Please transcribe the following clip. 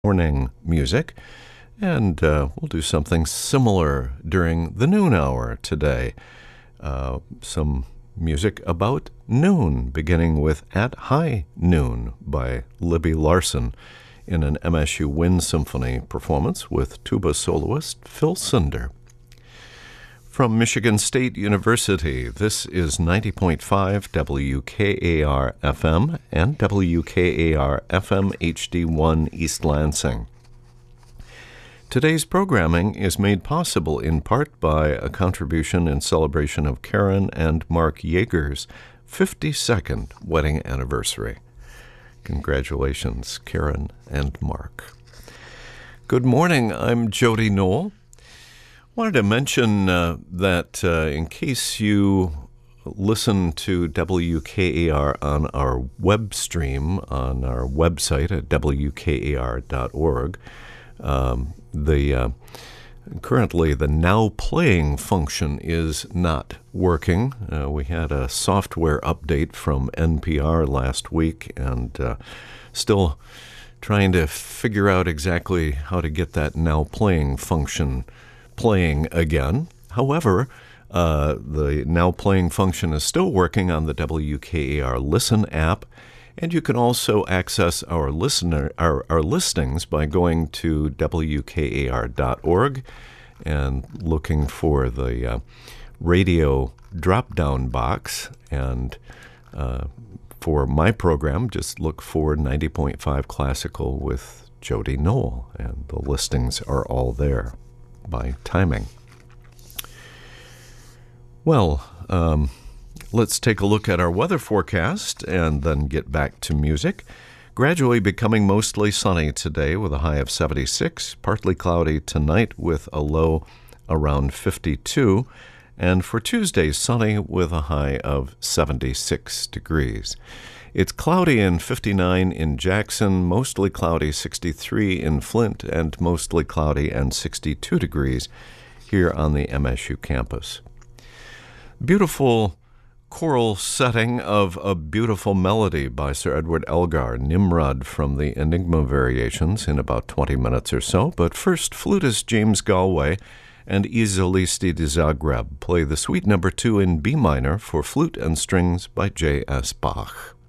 morning music, and we'll do something similar during the noon hour today. Some music about noon, beginning with At High Noon by Libby Larsen in an MSU Wind Symphony performance with tuba soloist Phil Sunder. From Michigan State University, this is 90.5 WKAR-FM and WKAR-FM HD1 East Lansing. Today's programming is made possible in part by a contribution in celebration of Karen and Mark Yeager's 52nd wedding anniversary. Congratulations, Karen and Mark. Good morning, I'm Jody Knoll. Wanted to mention that in case you listen to WKAR on our web stream, on our website at WKAR.org, currently the Now Playing function is not working. We had a software update from NPR last week and still trying to figure out exactly how to get that Now Playing function playing again. However, the Now Playing function is still working on the WKAR Listen app, and you can also access our listings by going to WKAR.org and looking for the radio drop-down box. And for my program, just look for 90.5 Classical with Jody Knoll, and the listings are all there by timing. Well, let's take a look at our weather forecast and then get back to music. Gradually becoming mostly sunny today with a high of 76, partly cloudy tonight with a low around 52, and for Tuesday, sunny with a high of 76 degrees. It's cloudy and 59 in Jackson, mostly cloudy 63 in Flint, and mostly cloudy and 62 degrees here on the MSU campus. Beautiful choral setting of A Beautiful Melody by Sir Edward Elgar, Nimrod from the Enigma Variations in about 20 minutes or so. But first, flutist James Galway and Izolisti de Zagreb play the Suite No. 2 in B minor for flute and strings by J.S. Bach.